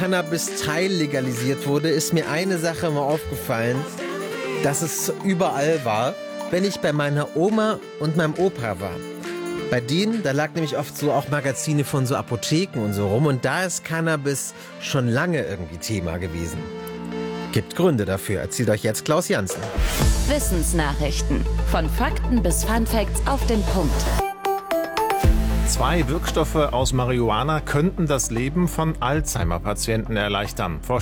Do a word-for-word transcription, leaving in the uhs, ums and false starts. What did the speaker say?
Cannabis teillegalisiert wurde, ist mir eine Sache mal aufgefallen, dass es überall war, wenn ich bei meiner Oma und meinem Opa war. Bei denen, da lag nämlich oft so auch Magazine von so Apotheken und so rum und da ist Cannabis schon lange irgendwie Thema gewesen. Gibt Gründe dafür, erzählt euch jetzt Klaus Janzen. Wissensnachrichten. Von Fakten bis Funfacts auf den Punkt. Zwei Wirkstoffe aus Marihuana könnten das Leben von Alzheimer-Patienten erleichtern.